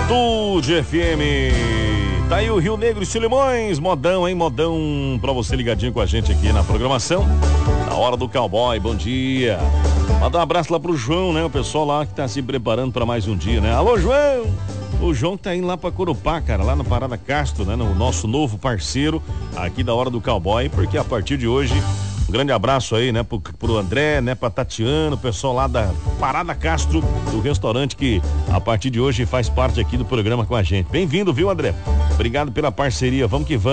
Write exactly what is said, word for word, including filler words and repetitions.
Juventude F M. Tá aí o Rio Negro e Solimões, modão, hein? Modão pra você ligadinho com a gente aqui na programação. Na hora do cowboy, bom dia. Mandar um abraço lá pro João, né? O pessoal lá que tá se preparando pra mais um dia, né? Alô, João! O João tá indo lá pra Corupá, cara, lá na Parada Castro, né? No nosso novo parceiro aqui da Hora do Cowboy, porque a partir de hoje, um grande abraço aí, né? Pro, pro André, né? Pra Tatiana, o pessoal lá da Parada Castro, do restaurante que a partir de hoje faz parte aqui do programa com a gente. Bem-vindo, viu, André? Obrigado pela parceria, vamos que vamos.